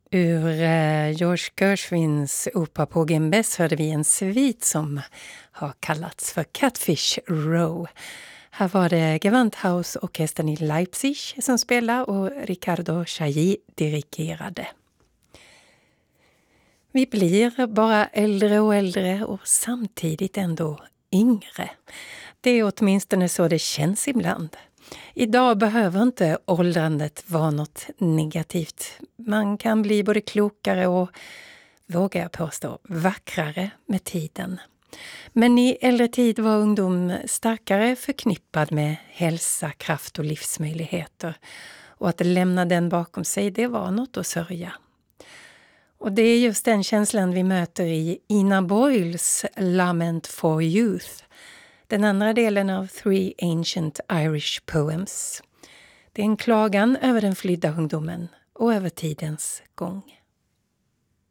Ur George Gershwins opera på Gembes hörde vi en svit som har kallats för Catfish Row. Här var det Gewandhausorkestern i Leipzig som spelade och Riccardo Chailly dirigerade. Vi blir bara äldre och äldre och samtidigt ändå yngre. Det är åtminstone så det känns ibland. Idag behöver inte åldrandet vara något negativt. Man kan bli både klokare och, vågar jag påstå, vackrare med tiden. Men i äldre tid var ungdom starkare förknippad med hälsa, kraft och livsmöjligheter. Och att lämna den bakom sig, det var något att sörja. Och det är just den känslan vi möter i Ina Boyles Lament for Youth. Den andra delen av Three Ancient Irish Poems. Det är en klagan över den flydda ungdomen och över tidens gång.